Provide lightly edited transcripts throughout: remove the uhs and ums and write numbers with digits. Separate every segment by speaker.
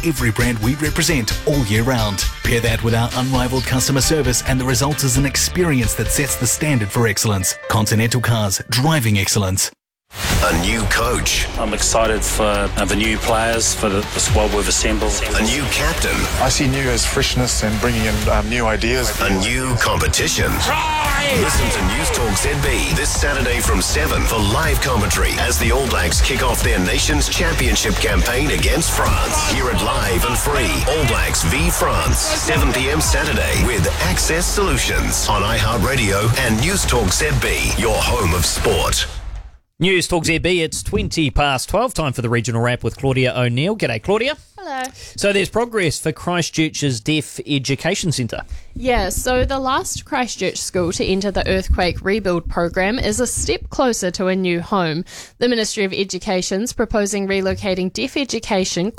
Speaker 1: every brand we represent all year round. Pair that with our unrivaled customer service and the result is an experience that sets the standard for excellence. Continental Cars, driving excellence.
Speaker 2: A new coach.
Speaker 3: I'm excited for the new players, for the squad we've assembled.
Speaker 2: A new captain.
Speaker 4: I see new as freshness and bringing in new ideas.
Speaker 2: A new competition. Listen to News Talk ZB this Saturday from 7 for live commentary as the All Blacks kick off their nation's championship campaign against France. Hear it live and free. All Blacks v France, 7 p.m. Saturday with Access Solutions on iHeartRadio and News Talk ZB, your home of sport.
Speaker 5: News Talk ZB, it's 12:20. Time for the regional wrap with Claudia O'Neill. G'day, Claudia.
Speaker 6: Hello.
Speaker 5: So there's progress for Christchurch's Deaf Education Centre.
Speaker 6: Yeah, so the last Christchurch school to enter the earthquake rebuild program is a step closer to a new home. The Ministry of Education's proposing relocating Deaf Education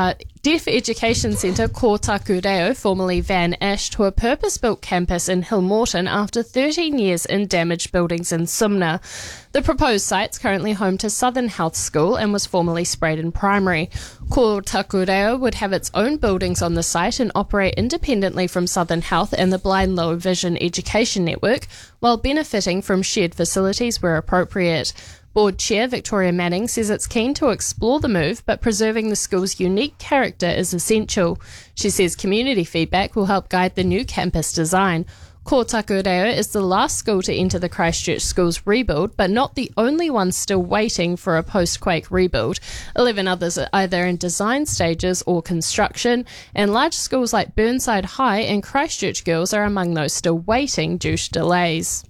Speaker 6: Centre Ko Taku Reo, formerly Van Ash, to a purpose-built campus in Hillmorton after 13 years in damaged buildings in Sumner. The proposed site's currently home to Southern Health School and was formerly Spraydon Primary. Ko Taku Reo would have its own buildings on the site and operate independently from Southern Health and the Blind Low Vision Education Network, while benefiting from shared facilities where appropriate. Board Chair Victoria Manning says it's keen to explore the move, but preserving the school's unique character is essential. She says community feedback will help guide the new campus design. Ko Taku Reo is the last school to enter the Christchurch Schools rebuild, but not the only one still waiting for a post-quake rebuild. 11 others are either in design stages or construction, and large schools like Burnside High and Christchurch Girls are among those still waiting due to delays.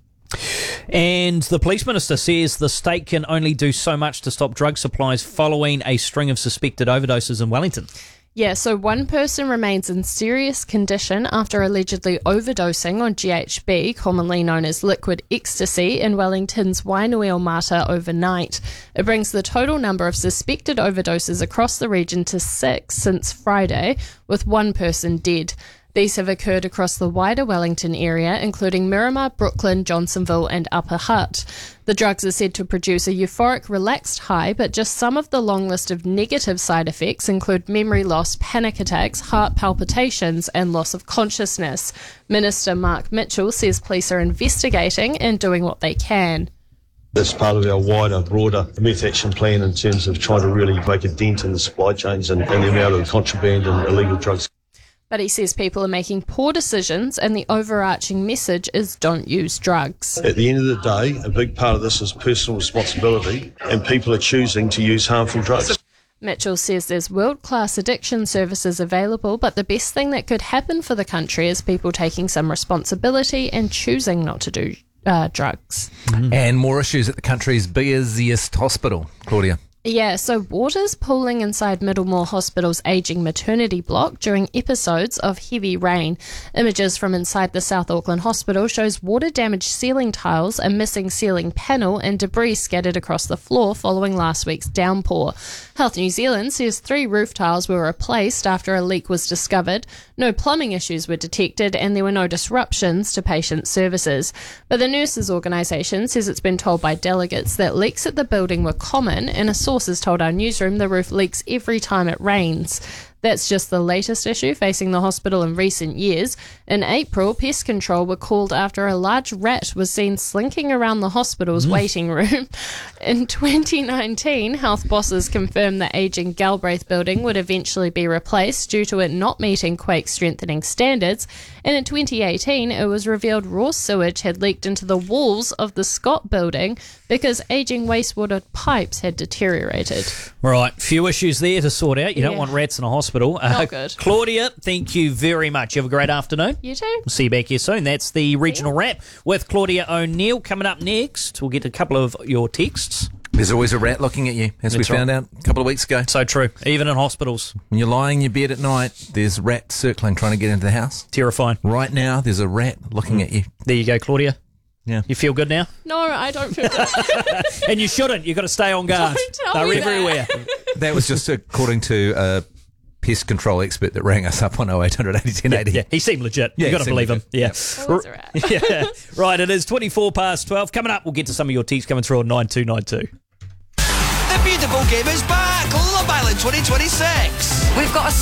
Speaker 5: And the Police Minister says the state can only do so much to stop drug supplies following a string of suspected overdoses in Wellington.
Speaker 6: Yeah, so one person remains in serious condition after allegedly overdosing on GHB, commonly known as liquid ecstasy, in Wellington's Wainuiomata overnight. It brings the total number of suspected overdoses across the region to 6 since Friday, with one person dead. These have occurred across the wider Wellington area, including Miramar, Brooklyn, Johnsonville and Upper Hutt. The drugs are said to produce a euphoric, relaxed high, but just some of the long list of negative side effects include memory loss, panic attacks, heart palpitations and loss of consciousness. Minister Mark Mitchell says police are investigating and doing what they can.
Speaker 7: That's part of our wider, broader meth action plan in terms of trying to really make a dent in the supply chains and the amount of contraband and illegal drugs.
Speaker 6: But he says people are making poor decisions and the overarching message is don't use drugs.
Speaker 7: At the end of the day, a big part of this is personal responsibility and people are choosing to use harmful drugs.
Speaker 6: Mitchell says there's world-class addiction services available, but the best thing that could happen for the country is people taking some responsibility and choosing not to do drugs.
Speaker 8: And more issues at the country's busiest hospital, Claudia.
Speaker 6: Yeah, so water's pooling inside Middlemore Hospital's ageing maternity block during episodes of heavy rain. Images from inside the South Auckland Hospital shows water-damaged ceiling tiles, a missing ceiling panel and debris scattered across the floor following last week's downpour. Health New Zealand says 3 roof tiles were replaced after a leak was discovered. No plumbing issues were detected and there were no disruptions to patient services. But the nurses' organisation says it's been told by delegates that leaks at the building were common, and a source has told our newsroom the roof leaks every time it rains. That's just the latest issue facing the hospital in recent years. In April, Pest Control were called after a large rat was seen slinking around the hospital's waiting room. In 2019, health bosses confirmed the ageing Galbraith building would eventually be replaced due to it not meeting quake strengthening standards. And in 2018, it was revealed raw sewage had leaked into the walls of the Scott building because ageing wastewater pipes had deteriorated.
Speaker 5: Right, few issues there to sort out. You don't want rats in a hospital.
Speaker 6: Not good.
Speaker 5: Claudia, thank you very much. You have a great afternoon.
Speaker 6: You too.
Speaker 5: We'll see you back here soon. That's the regional wrap with Claudia O'Neill. Coming up next, we'll get a couple of your texts.
Speaker 8: There's always a rat looking at you, as we found out a couple of weeks ago.
Speaker 5: So true, even in hospitals.
Speaker 8: When you're lying in your bed at night, there's rats circling trying to get into the house.
Speaker 5: Terrifying.
Speaker 8: Right now, there's a rat looking at you.
Speaker 5: There you go, Claudia.
Speaker 8: Yeah.
Speaker 5: You feel good now?
Speaker 6: No, I don't feel good.
Speaker 5: And you shouldn't. You've got to stay on guard.
Speaker 6: Don't tell
Speaker 5: They're
Speaker 6: me
Speaker 5: everywhere.
Speaker 8: That was just according to a pest control expert that rang us up on 0800 80 1080.
Speaker 5: Yeah, he seemed legit.
Speaker 8: Yeah,
Speaker 5: You've got to believe him. Yeah.
Speaker 6: Always a rat.
Speaker 5: Yeah. Right, it is 12:24. Coming up, we'll get to some of your texts coming through on 9292.
Speaker 9: The beautiful game is back. Love Island 2026.
Speaker 10: We've got a